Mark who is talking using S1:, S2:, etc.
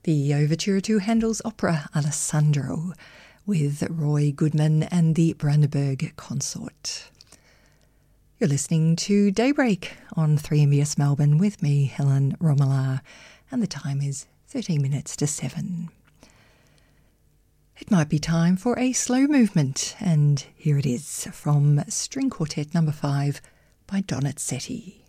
S1: the overture to Handel's opera Alessandro with Roy Goodman and the Brandenburg Consort. You're listening to Daybreak on 3MBS Melbourne with me, Helen Romala, and the time is 13 minutes to 7. It might be time for a slow movement, and here it is from String Quartet No. 5 by Donizetti.